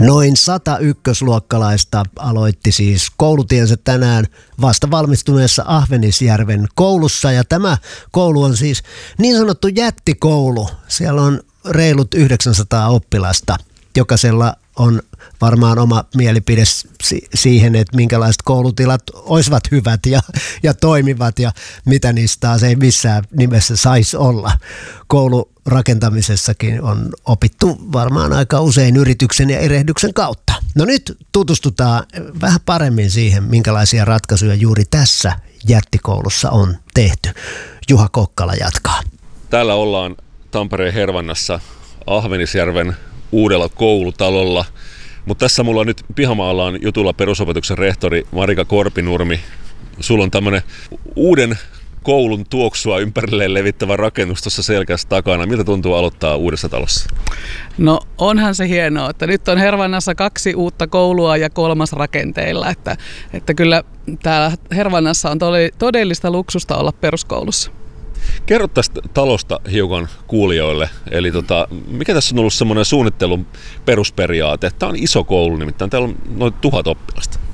Noin 100 ykkösluokkalaista aloitti siis koulutiensä tänään vasta valmistuneessa Ahvenisjärven koulussa. Ja tämä koulu on siis niin sanottu jättikoulu. Siellä on reilut 900 oppilasta. Jokaisella on varmaan oma mielipide siihen, että minkälaiset koulutilat olisivat hyvät ja toimivat ja mitä niistä taas ei missään nimessä saisi olla. Koulurakentamisessakin on opittu varmaan aika usein yrityksen ja erehdyksen kautta. No nyt tutustutaan vähän paremmin siihen, minkälaisia ratkaisuja juuri tässä jättikoulussa on tehty. Juha Kokkala jatkaa. Täällä ollaan Tampereen Hervannassa Ahvenisjärven uudella koulutalolla. Mutta tässä mulla nyt pihamaalla on jutulla perusopetuksen rehtori Marika Korpinurmi. Sulla on tämmöinen uuden koulun tuoksua ympärilleen levittävä rakennus tuossa selkässä takana. Miltä tuntuu aloittaa uudessa talossa? No onhan se hienoa, että nyt on Hervannassa 2 uutta koulua ja 3. rakenteilla. Että kyllä täällä Hervannassa on todellista luksusta olla peruskoulussa. Kerro tästä talosta hiukan kuulijoille. Eli mikä tässä on ollut semmoinen suunnittelun perusperiaate? Tämä on iso koulu, nimittäin täällä on noin 1000 oppilasta.